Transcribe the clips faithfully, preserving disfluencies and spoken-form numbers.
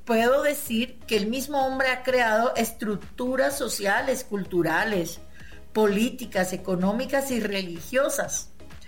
puedo decir que el mismo hombre ha creado estructuras sociales, culturales, políticas, económicas y religiosas.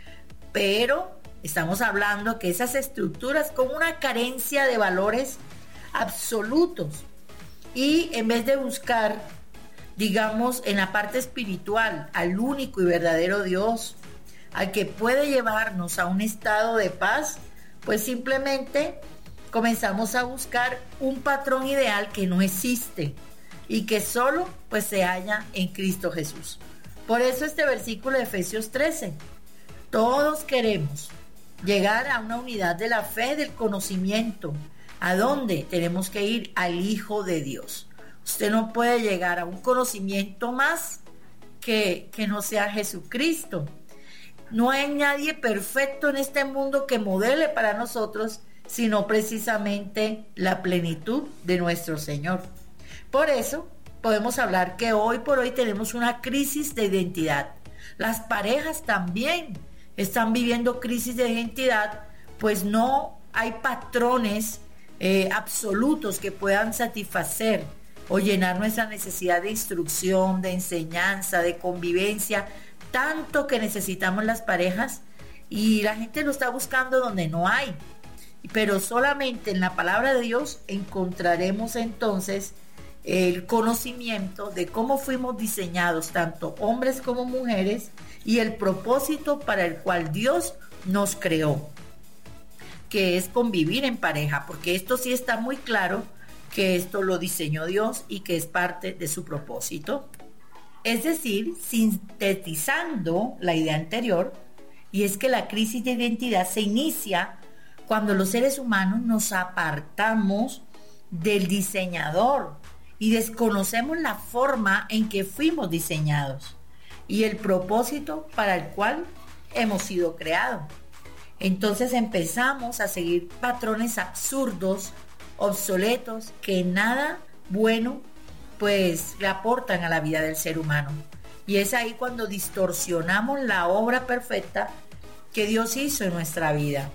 Pero estamos hablando que esas estructuras con una carencia de valores absolutos. Y en vez de buscar, digamos, en la parte espiritual, al único y verdadero Dios, al que puede llevarnos a un estado de paz, pues simplemente comenzamos a buscar un patrón ideal que no existe y que solo pues se halla en Cristo Jesús. Por eso este versículo de Efesios trece, todos queremos llegar a una unidad de la fe, del conocimiento. ¿A dónde tenemos que ir? Al Hijo de Dios. Usted no puede llegar a un conocimiento más que, que no sea Jesucristo. No hay nadie perfecto en este mundo que modele para nosotros, sino precisamente la plenitud de nuestro Señor. Por eso podemos hablar que hoy por hoy tenemos una crisis de identidad. Las parejas también están viviendo crisis de identidad, pues no hay patrones eh, absolutos que puedan satisfacer o llenar nuestra necesidad de instrucción, de enseñanza, de convivencia, tanto que necesitamos las parejas, y la gente lo está buscando donde no hay. Pero solamente en la palabra de Dios encontraremos entonces el conocimiento de cómo fuimos diseñados, tanto hombres como mujeres, y el propósito para el cual Dios nos creó, que es convivir en pareja, porque esto sí está muy claro que esto lo diseñó Dios y que es parte de su propósito. Es decir, sintetizando la idea anterior, y es que la crisis de identidad se inicia cuando los seres humanos nos apartamos del diseñador y desconocemos la forma en que fuimos diseñados y el propósito para el cual hemos sido creados. Entonces empezamos a seguir patrones absurdos, obsoletos, que nada bueno pues le aportan a la vida del ser humano. Y es ahí cuando distorsionamos la obra perfecta que Dios hizo en nuestra vida.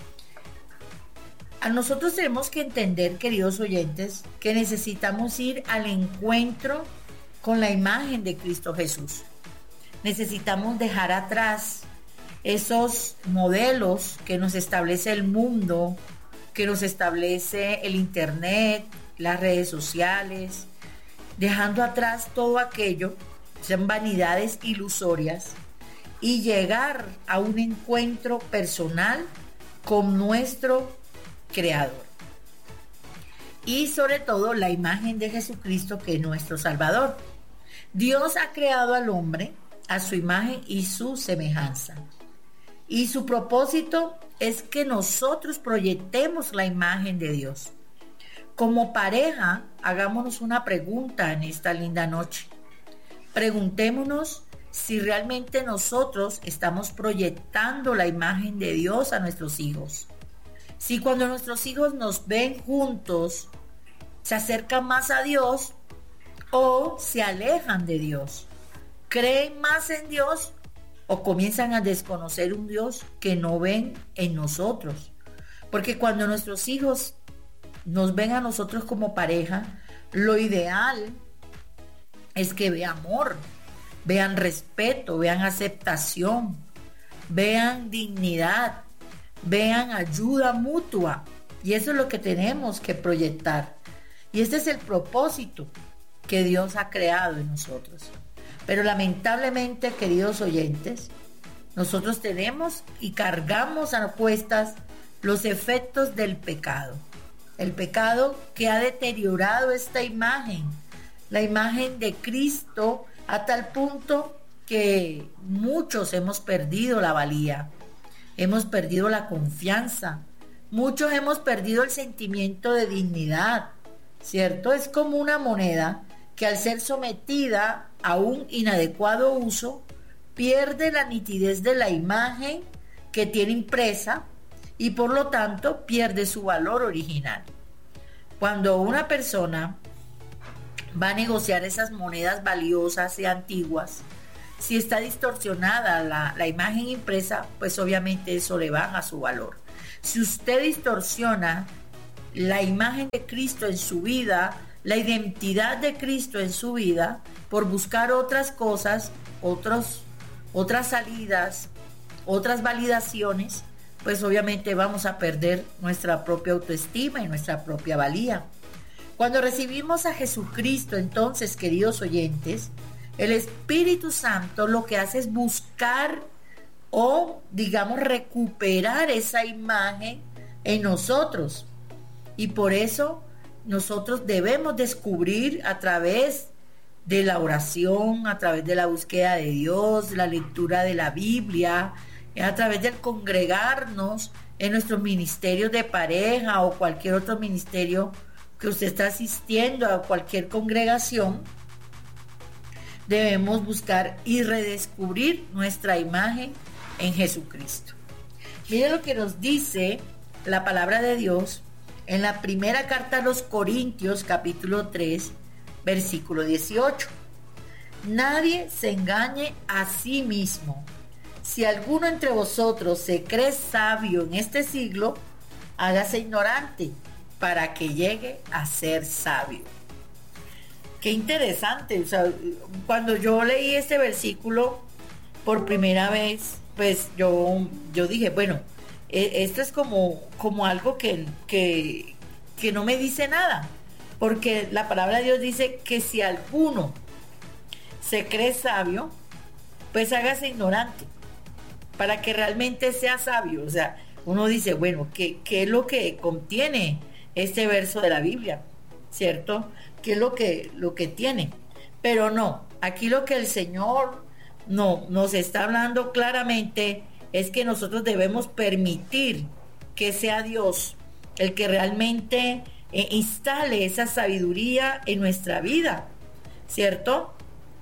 A nosotros tenemos que entender, queridos oyentes, que necesitamos ir al encuentro con la imagen de Cristo Jesús. Necesitamos dejar atrás esos modelos que nos establece el mundo, que nos establece el internet, las redes sociales, dejando atrás todo aquello, son vanidades ilusorias, y llegar a un encuentro personal con nuestro Creador. Y sobre todo la imagen de Jesucristo, que es nuestro Salvador. Dios ha creado al hombre a su imagen y su semejanza. Y su propósito es que nosotros proyectemos la imagen de Dios. Como pareja, hagámonos una pregunta en esta linda noche. Preguntémonos si realmente nosotros estamos proyectando la imagen de Dios a nuestros hijos. Si cuando nuestros hijos nos ven juntos, se acercan más a Dios o se alejan de Dios. ¿Creen más en Dios o comienzan a desconocer un Dios que no ven en nosotros? Porque cuando nuestros hijos nos ven a nosotros como pareja, lo ideal es que vean amor, vean respeto, vean aceptación, vean dignidad, vean ayuda mutua. Y eso es lo que tenemos que proyectar. Y este es el propósito que Dios ha creado en nosotros. Pero lamentablemente, queridos oyentes, nosotros tenemos y cargamos a cuestas los efectos del pecado. El pecado que ha deteriorado esta imagen, la imagen de Cristo, a tal punto que muchos hemos perdido la valía, hemos perdido la confianza, muchos hemos perdido el sentimiento de dignidad, ¿cierto? Es como una moneda que al ser sometida a un inadecuado uso, pierde la nitidez de la imagen que tiene impresa y por lo tanto pierde su valor original. Cuando una persona va a negociar esas monedas valiosas y antiguas, si está distorsionada la, la imagen impresa, pues obviamente eso le baja su valor. Si usted distorsiona la imagen de Cristo en su vida, la identidad de Cristo en su vida, por buscar otras cosas, otros, otras salidas, otras validaciones, pues obviamente vamos a perder nuestra propia autoestima y nuestra propia valía. Cuando recibimos a Jesucristo, entonces, queridos oyentes, el Espíritu Santo lo que hace es buscar o, digamos, recuperar esa imagen en nosotros. Y por eso nosotros debemos descubrir a través de la oración, a través de la búsqueda de Dios, la lectura de la Biblia, a través del congregarnos en nuestros ministerios de pareja o cualquier otro ministerio que usted está asistiendo, a cualquier congregación, debemos buscar y redescubrir nuestra imagen en Jesucristo. Mire lo que nos dice la palabra de Dios en la primera carta a los Corintios, capítulo tres, versículo dieciocho. Nadie se engañe a sí mismo. Si alguno entre vosotros se cree sabio en este siglo, hágase ignorante para que llegue a ser sabio. Qué interesante. O sea, cuando yo leí este versículo por primera vez, pues yo, yo dije, bueno, esto es como, como algo que, que, que no me dice nada, porque la palabra de Dios dice que si alguno se cree sabio, pues hágase ignorante para que realmente sea sabio. O sea, uno dice, bueno, ¿qué, qué es lo que contiene este verso de la Biblia? ¿Cierto? ¿Qué es lo que, lo que tiene? Pero no, aquí lo que el Señor no, nos está hablando claramente es que nosotros debemos permitir que sea Dios el que realmente eh, instale esa sabiduría en nuestra vida, ¿cierto?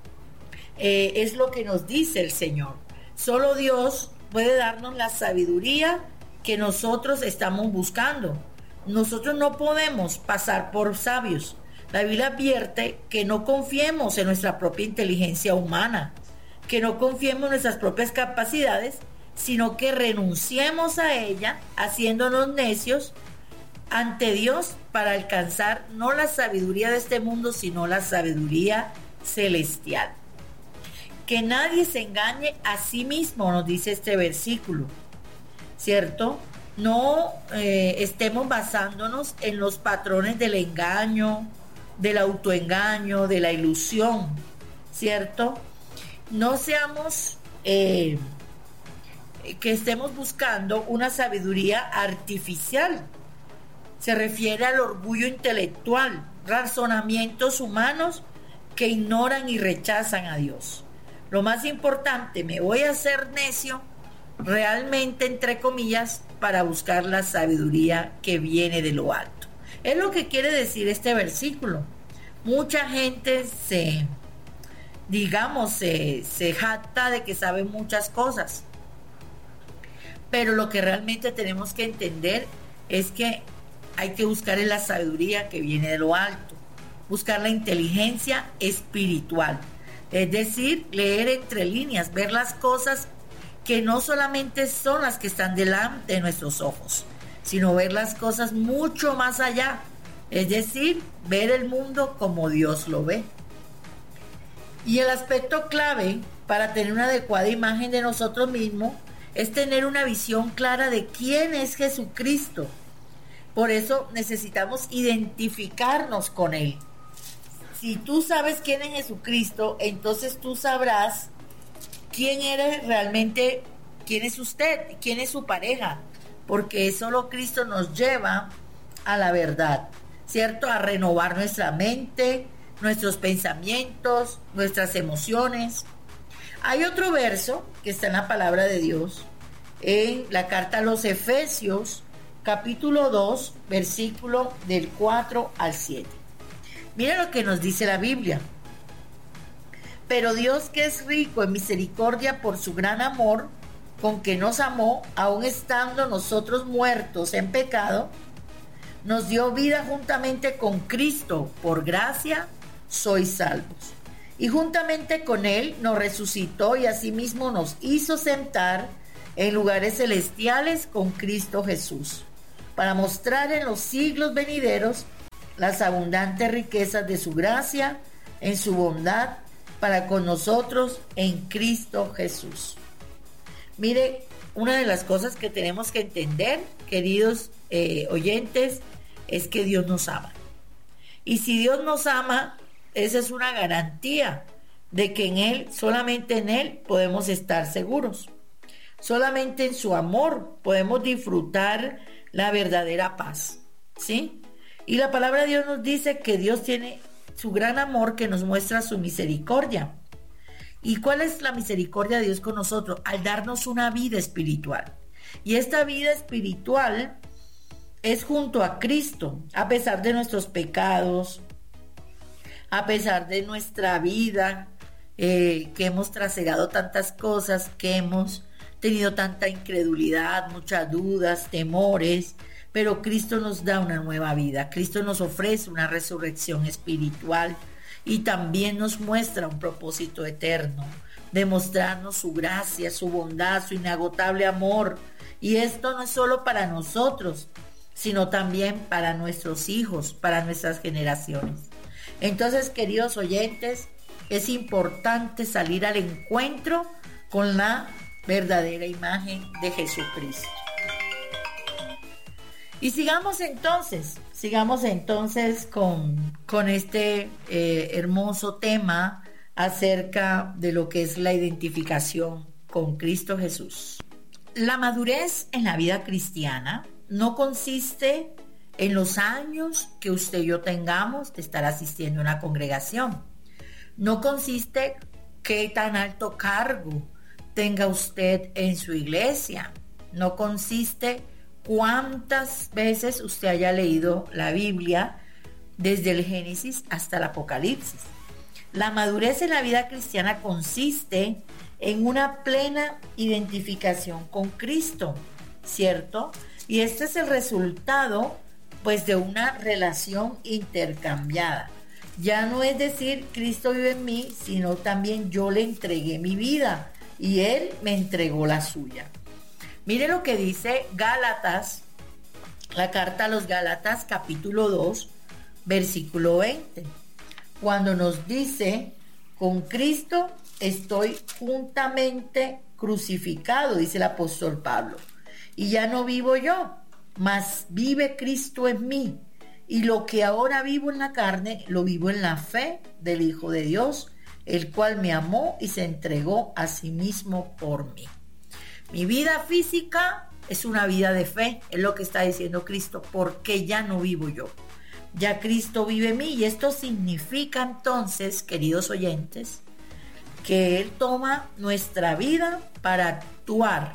Eh, es lo que nos dice el Señor. Solo Dios puede darnos la sabiduría que nosotros estamos buscando. Nosotros no podemos pasar por sabios. La Biblia advierte que no confiemos en nuestra propia inteligencia humana, que no confiemos en nuestras propias capacidades, sino que renunciemos a ella, haciéndonos necios ante Dios para alcanzar no la sabiduría de este mundo, sino la sabiduría celestial. Que nadie se engañe a sí mismo, nos dice este versículo, ¿cierto? No eh, estemos basándonos en los patrones del engaño, del autoengaño, de la ilusión, ¿cierto? No seamos eh, que estemos buscando una sabiduría artificial. Se refiere al orgullo intelectual, razonamientos humanos que ignoran y rechazan a Dios. Lo más importante, me voy a hacer necio, realmente entre comillas, para buscar la sabiduría que viene de lo alto. Es lo que quiere decir este versículo. Mucha gente se, digamos, se, se jacta de que sabe muchas cosas, pero lo que realmente tenemos que entender es que hay que buscar en la sabiduría que viene de lo alto, buscar la inteligencia espiritual, es decir, leer entre líneas, ver las cosas que no solamente son las que están delante de nuestros ojos, sino ver las cosas mucho más allá, es decir, ver el mundo como Dios lo ve. Y el aspecto clave para tener una adecuada imagen de nosotros mismos es tener una visión clara de quién es Jesucristo. Por eso necesitamos identificarnos con Él. Si tú sabes quién es Jesucristo, entonces tú sabrás quién eres realmente, quién es usted, quién es su pareja, porque solo Cristo nos lleva a la verdad, ¿cierto? A renovar nuestra mente, nuestros pensamientos, nuestras emociones. Hay otro verso que está en la palabra de Dios, en la carta a los Efesios, capítulo dos, versículo del cuatro al siete. Mira lo que nos dice la Biblia. Pero Dios, que es rico en misericordia por su gran amor, con que nos amó, aun estando nosotros muertos en pecado, nos dio vida juntamente con Cristo. Por gracia sois salvos. Y juntamente con Él nos resucitó y asimismo nos hizo sentar en lugares celestiales con Cristo Jesús, para mostrar en los siglos venideros las abundantes riquezas de su gracia en su bondad para con nosotros en Cristo Jesús. Mire, una de las cosas que tenemos que entender, queridos eh, oyentes, es que Dios nos ama. Y si Dios nos ama, esa es una garantía de que en Él, solamente en Él, podemos estar seguros. Solamente en su amor podemos disfrutar la verdadera paz, ¿sí? Y la palabra de Dios nos dice que Dios tiene su gran amor, que nos muestra su misericordia. ¿Y cuál es la misericordia de Dios con nosotros? Al darnos una vida espiritual. Y esta vida espiritual es junto a Cristo, a pesar de nuestros pecados, a pesar de nuestra vida, eh, que hemos trasegado tantas cosas, que hemos tenido tanta incredulidad, muchas dudas, temores, pero Cristo nos da una nueva vida. Cristo nos ofrece una resurrección espiritual y también nos muestra un propósito eterno, demostrarnos su gracia, su bondad, su inagotable amor. Y esto no es solo para nosotros, sino también para nuestros hijos, para nuestras generaciones. Entonces, queridos oyentes, es importante salir al encuentro con la verdadera imagen de Jesucristo. Y sigamos entonces, sigamos entonces con, con este eh, hermoso tema acerca de lo que es la identificación con Cristo Jesús. La madurez en la vida cristiana no consiste en los años que usted y yo tengamos de estar asistiendo a una congregación. No consiste qué tan alto cargo tenga usted en su iglesia. No consiste cuántas veces usted haya leído la Biblia desde el Génesis hasta el Apocalipsis. La madurez en la vida cristiana consiste en una plena identificación con Cristo, ¿cierto? Y este es el resultado, pues, de una relación intercambiada. Ya no es decir, Cristo vive en mí, sino también yo le entregué mi vida y Él me entregó la suya. Mire lo que dice Gálatas, la carta a los Gálatas, capítulo dos, versículo veinte. Cuando nos dice, con Cristo estoy juntamente crucificado, dice el apóstol Pablo. Y ya no vivo yo, mas vive Cristo en mí. Y lo que ahora vivo en la carne, lo vivo en la fe del Hijo de Dios, el cual me amó y se entregó a sí mismo por mí. Mi vida física es una vida de fe, es lo que está diciendo Cristo, porque ya no vivo yo. Ya Cristo vive en mí, y esto significa entonces, queridos oyentes, que Él toma nuestra vida para actuar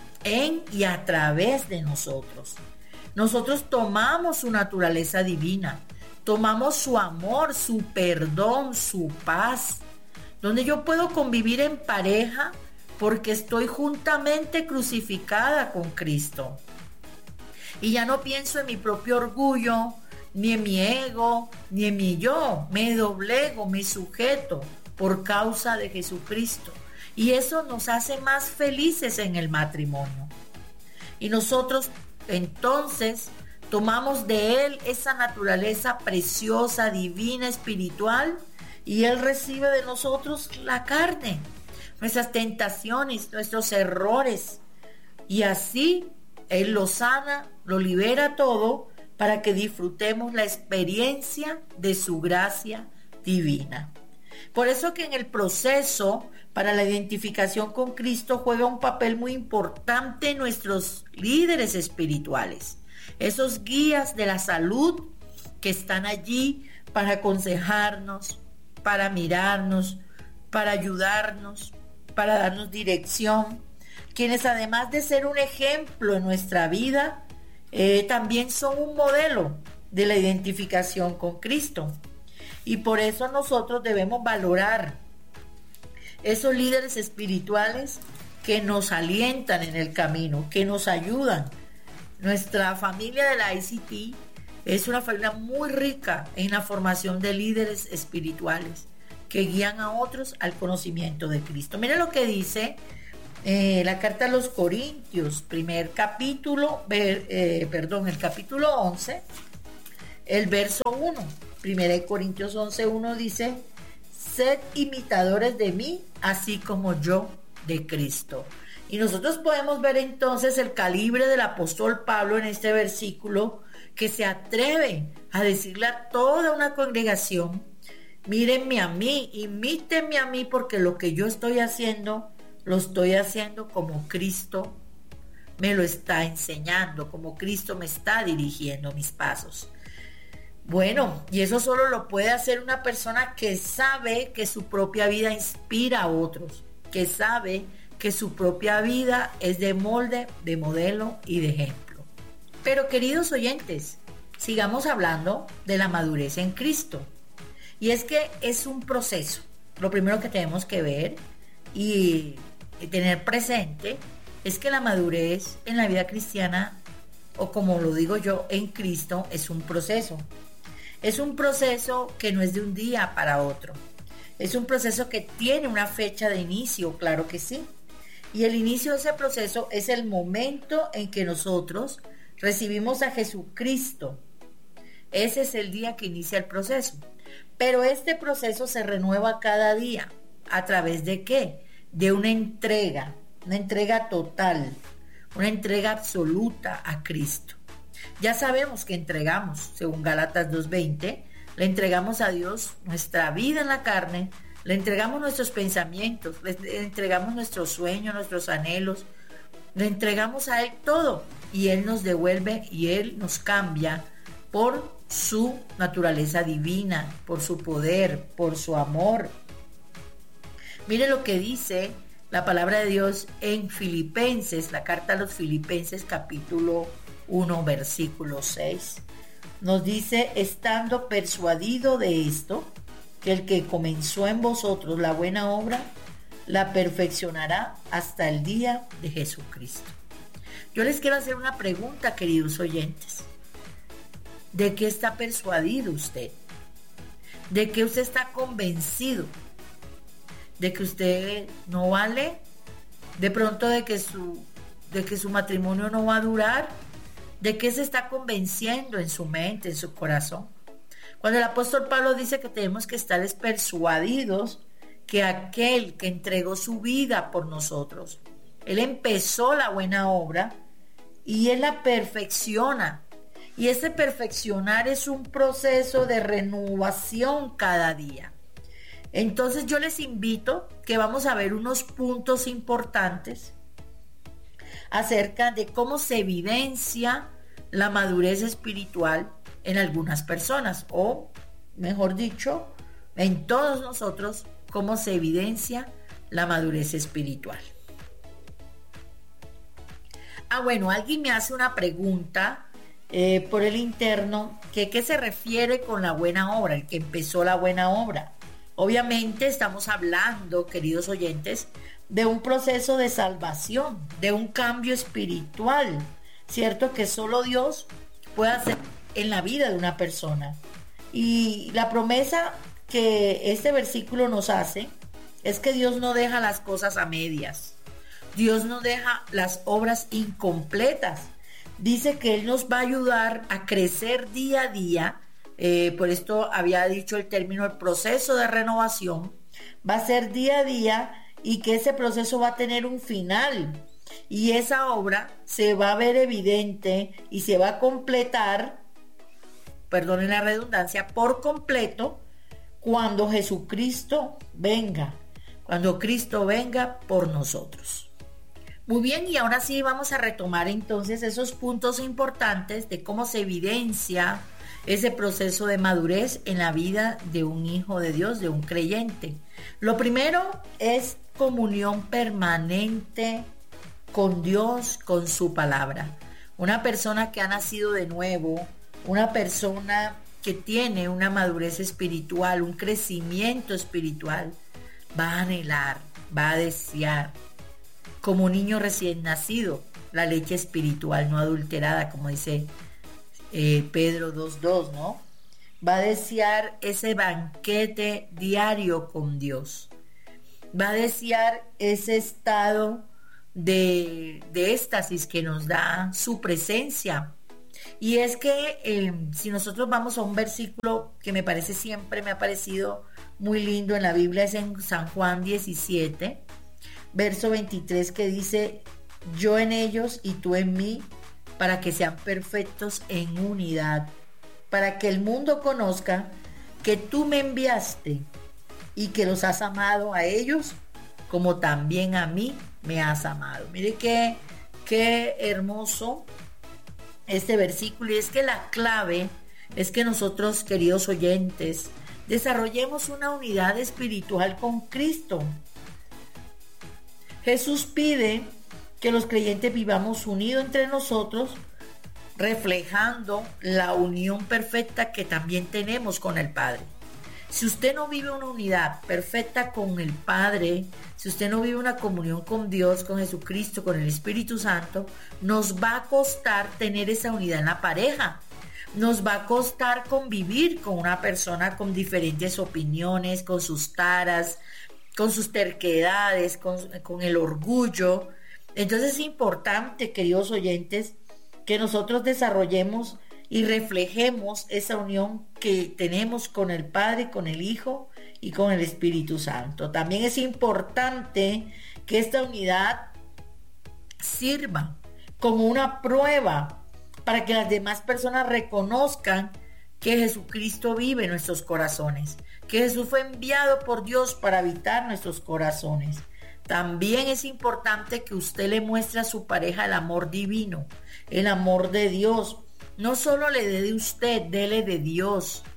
en y a través de nosotros. Nosotros tomamos su naturaleza divina, tomamos su amor, su perdón, su paz, donde yo puedo convivir en pareja porque estoy juntamente crucificada con Cristo. Y ya no pienso en mi propio orgullo, ni en mi ego, ni en mi yo. Me doblego, me sujeto por causa de Jesucristo. Y eso nos hace más felices en el matrimonio. Y nosotros entonces tomamos de Él esa naturaleza preciosa, divina, espiritual, y Él recibe de nosotros la carne, nuestras tentaciones, nuestros errores, y así Él lo sana, lo libera todo para que disfrutemos la experiencia de su gracia divina. Por eso que en el proceso para la identificación con Cristo juega un papel muy importante nuestros líderes espirituales, esos guías de la salud que están allí para aconsejarnos, para mirarnos, para ayudarnos, para darnos dirección, quienes además de ser un ejemplo en nuestra vida, eh, también son un modelo de la identificación con Cristo. Y por eso nosotros debemos valorar esos líderes espirituales que nos alientan en el camino, que nos ayudan. Nuestra familia de la I C T es una familia muy rica en la formación de líderes espirituales que guían a otros al conocimiento de Cristo. Mira lo que dice Eh, la carta a los Corintios, primer capítulo, ver, eh, perdón, el capítulo once, el verso uno. Primera de Corintios once, uno dice: sed imitadores de mí, así como yo de Cristo. Y nosotros podemos ver entonces el calibre del apóstol Pablo en este versículo, que se atreve a decirle a toda una congregación: mírenme a mí, imítenme a mí, porque lo que yo estoy haciendo, lo estoy haciendo como Cristo me lo está enseñando, como Cristo me está dirigiendo mis pasos. Bueno, y eso solo lo puede hacer una persona que sabe que su propia vida inspira a otros, que sabe que su propia vida es de molde, de modelo y de ejemplo. Pero queridos oyentes, sigamos hablando de la madurez en Cristo. Y es que es un proceso. Lo primero que tenemos que ver y tener presente es que la madurez en la vida cristiana, o como lo digo yo, en Cristo, es un proceso. Es un proceso que no es de un día para otro. Es un proceso que tiene una fecha de inicio, claro que sí. Y el inicio de ese proceso es el momento en que nosotros recibimos a Jesucristo. Ese es el día que inicia el proceso. Pero este proceso se renueva cada día. ¿A través de qué? De una entrega, una entrega total, una entrega absoluta a Cristo. Ya sabemos que entregamos, según Gálatas dos veinte, le entregamos a Dios nuestra vida en la carne, le entregamos nuestros pensamientos, le entregamos nuestros sueños, nuestros anhelos, le entregamos a Él todo, y Él nos devuelve y Él nos cambia por su naturaleza divina, por su poder, por su amor. Mire lo que dice la palabra de Dios en Filipenses, la carta a los Filipenses, capítulo uno, versículo seis. Nos dice: estando persuadido de esto, que el que comenzó en vosotros la buena obra, la perfeccionará hasta el día de Jesucristo. Yo les quiero hacer una pregunta, queridos oyentes. ¿De qué está persuadido usted? ¿De qué usted está convencido? ¿De que usted no vale? ¿De pronto de que su, de que su matrimonio no va a durar? ¿De qué se está convenciendo en su mente, en su corazón? Cuando el apóstol Pablo dice que tenemos que estar persuadidos que aquel que entregó su vida por nosotros, Él empezó la buena obra y Él la perfecciona. Y ese perfeccionar es un proceso de renovación cada día. Entonces yo les invito que vamos a ver unos puntos importantes acerca de cómo se evidencia la madurez espiritual en algunas personas, o mejor dicho, en todos nosotros, cómo se evidencia la madurez espiritual. Ah, bueno, alguien me hace una pregunta eh, por el interno, que qué se refiere con la buena obra, el que empezó la buena obra. Obviamente estamos hablando, queridos oyentes, de un proceso de salvación, de un cambio espiritual, ¿cierto? Que solo Dios puede hacer en la vida de una persona. Y la promesa que este versículo nos hace es que Dios no deja las cosas a medias. Dios no deja las obras incompletas. Dice que Él nos va a ayudar a crecer día a día. Eh, por esto había dicho el término, el proceso de renovación va a ser día a día, y que ese proceso va a tener un final, y esa obra se va a ver evidente y se va a completar, perdonen la redundancia, por completo, cuando Jesucristo venga, cuando Cristo venga por nosotros. Muy bien, y ahora sí vamos a retomar entonces esos puntos importantes de cómo se evidencia ese proceso de madurez en la vida de un hijo de Dios, de un creyente. Lo primero es comunión permanente con Dios, con su palabra. Una persona que ha nacido de nuevo, una persona que tiene una madurez espiritual, un crecimiento espiritual, va a anhelar, va a desear, como un niño recién nacido, la leche espiritual no adulterada, como dice eh, Pedro dos dos, ¿no? Va a desear ese banquete diario con Dios. Va a desear ese estado de, de éxtasis que nos da su presencia. Y es que eh, si nosotros vamos a un versículo que me parece siempre, me ha parecido muy lindo en la Biblia, es en San Juan diecisiete, verso veintitrés, que dice: yo en ellos y tú en mí, para que sean perfectos en unidad, para que el mundo conozca que tú me enviaste y que los has amado a ellos como también a mí me has amado. Mire qué, qué hermoso este versículo, y es que la clave es que nosotros, queridos oyentes, desarrollemos una unidad espiritual con Cristo. Jesús pide que los creyentes vivamos unidos entre nosotros, reflejando la unión perfecta que también tenemos con el Padre. Si usted no vive una unidad perfecta con el Padre, si usted no vive una comunión con Dios, con Jesucristo, con el Espíritu Santo, nos va a costar tener esa unidad en la pareja. Nos va a costar convivir con una persona con diferentes opiniones, con sus taras, con sus terquedades, con, con el orgullo. Entonces es importante, queridos oyentes, que nosotros desarrollemos y reflejemos esa unión que tenemos con el Padre, con el Hijo y con el Espíritu Santo. También es importante que esta unidad sirva como una prueba para que las demás personas reconozcan que Jesucristo vive en nuestros corazones, que Jesús fue enviado por Dios para habitar nuestros corazones. También es importante que usted le muestre a su pareja el amor divino, el amor de Dios. No solo le dé de usted, dele de Dios.